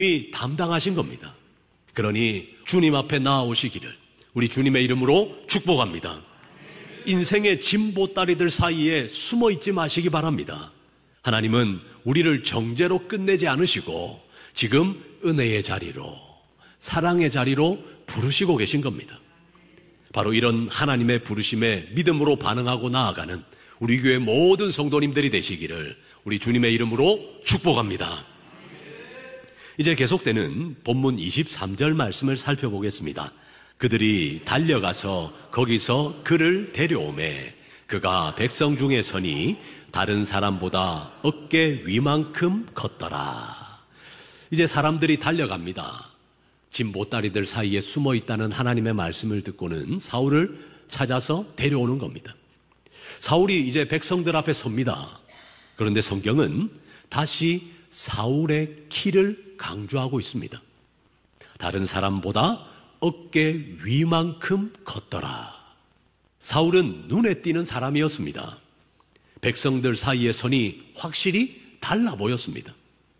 담당하신 겁니다. 그러니 주님 앞에 나아오시기를 우리 주님의 이름으로 축복합니다. 인생의 진보따리들 사이에 숨어있지 마시기 바랍니다. 하나님은 우리를 정죄로 끝내지 않으시고 지금 은혜의 자리로, 사랑의 자리로 부르시고 계신 겁니다. 바로 이런 하나님의 부르심에 믿음으로 반응하고 나아가는 우리 교회 모든 성도님들이 되시기를 우리 주님의 이름으로 축복합니다. 이제 계속되는 본문 23절 말씀을 살펴보겠습니다. 그들이 달려가서 거기서 그를 데려오매 그가 백성 중에 서니 다른 사람보다 어깨 위만큼 컸더라. 이제 사람들이 달려갑니다. 진보따리들 사이에 숨어있다는 하나님의 말씀을 듣고는 사울을 찾아서 데려오는 겁니다. 사울이 이제 백성들 앞에 섭니다. 그런데 성경은 다시 사울의 키를 강조하고 있습니다. 다른 사람보다 어깨 위만큼 컸더라. 사울은 눈에 띄는 사람이었습니다. 백성들 사이에 선이 확실히 달라 보였습니다.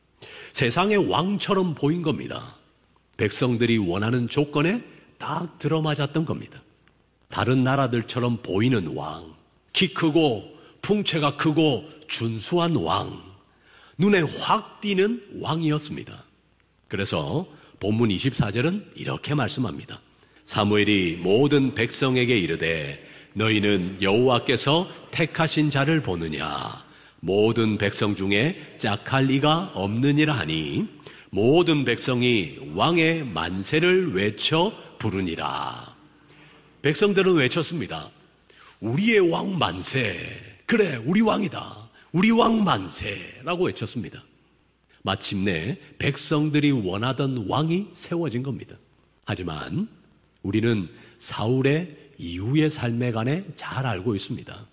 세상의 왕처럼 보인 겁니다. 백성들이 원하는 조건에 딱 들어맞았던 겁니다. 다른 나라들처럼 보이는 왕, 키 크고 풍채가 크고 준수한 왕, 눈에 확 띄는 왕이었습니다. 그래서 본문 24절은 이렇게 말씀합니다. 사무엘이 모든 백성에게 이르되 너희는 여호와께서 택하신 자를 보느냐? 모든 백성 중에 짝할 이가 없느니라 하니 모든 백성이 왕의 만세를 외쳐 부르니라. 백성들은 외쳤습니다. 우리의 왕 만세. 그래, 우리 왕이다. 우리 왕 만세라고 외쳤습니다. 마침내 백성들이 원하던 왕이 세워진 겁니다. 하지만 우리는 사울의 이후의 삶에 관해 잘 알고 있습니다.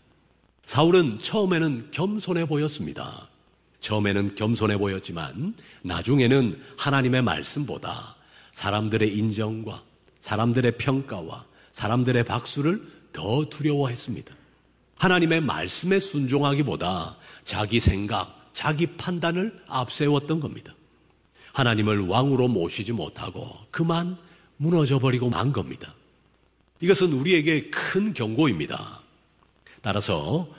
사울은 처음에는 겸손해 보였습니다. 처음에는 겸손해 보였지만 나중에는 하나님의 말씀보다 사람들의 인정과 사람들의 평가와 사람들의 박수를 더 두려워했습니다. 하나님의 말씀에 순종하기보다 자기 생각, 자기 판단을 앞세웠던 겁니다. 하나님을 왕으로 모시지 못하고 그만 무너져버리고 만 겁니다. 이것은 우리에게 큰 경고입니다. 따라서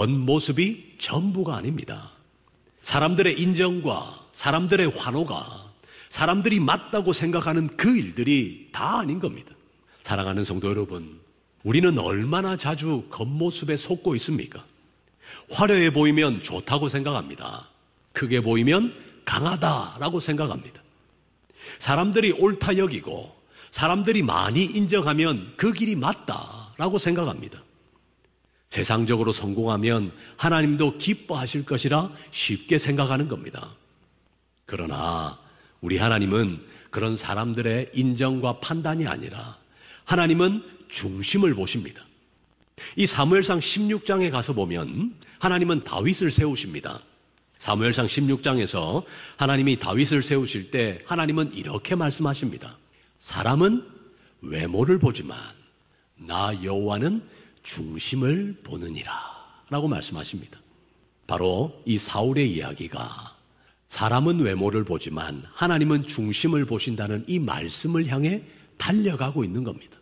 겉모습이 전부가 아닙니다. 사람들의 인정과 사람들의 환호가 사람들이 맞다고 생각하는 그 일들이 다 아닌 겁니다. 사랑하는 성도 여러분, 우리는 얼마나 자주 겉모습에 속고 있습니까? 화려해 보이면 좋다고 생각합니다. 크게 보이면 강하다라고 생각합니다. 사람들이 옳다 여기고 사람들이 많이 인정하면 그 길이 맞다라고 생각합니다. 세상적으로 성공하면 하나님도 기뻐하실 것이라 쉽게 생각하는 겁니다. 그러나 우리 하나님은 그런 사람들의 인정과 판단이 아니라 하나님은 중심을 보십니다. 이 사무엘상 16장에 가서 보면 하나님은 다윗을 세우십니다. 사무엘상 16장에서 하나님이 다윗을 세우실 때 하나님은 이렇게 말씀하십니다. 사람은 외모를 보지만 나 여호와는 중심을 보느니라 라고 말씀하십니다. 바로 이 사울의 이야기가 사람은 외모를 보지만 하나님은 중심을 보신다는 이 말씀을 향해 달려가고 있는 겁니다.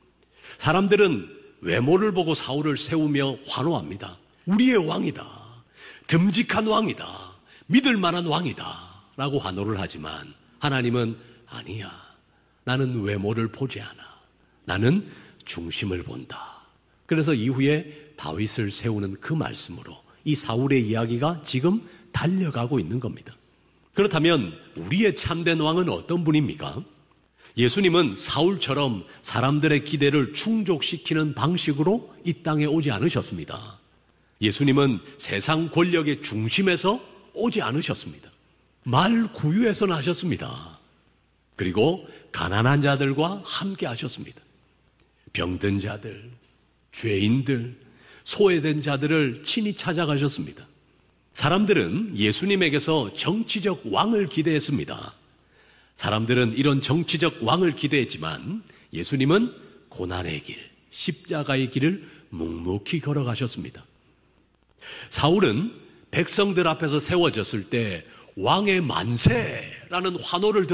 사람들은 외모를 보고 사울을 세우며 환호합니다. 우리의 왕이다. 듬직한 왕이다. 믿을 만한 왕이다. 라고 환호를 하지만 하나님은 아니야. 나는 외모를 보지 않아. 나는 중심을 본다. 그래서 이후에 다윗을 세우는 그 말씀으로 이 사울의 이야기가 지금 달려가고 있는 겁니다. 그렇다면 우리의 참된 왕은 어떤 분입니까? 예수님은 사울처럼 사람들의 기대를 충족시키는 방식으로 이 땅에 오지 않으셨습니다. 예수님은 세상 권력의 중심에서 오지 않으셨습니다. 말구유에서 나셨습니다. 그리고 가난한 자들과 함께 하셨습니다. 병든 자들, 죄인들, 소외된 자들을 친히 찾아가셨습니다. 사람들은 예수님에게서 정치적 왕을 기대했습니다. 사람들은 이런 정치적 왕을 기대했지만 예수님은 고난의 길, 십자가의 길을 묵묵히 걸어가셨습니다. 사울은 백성들 앞에서 세워졌을 때 왕의 만세라는 환호를 들어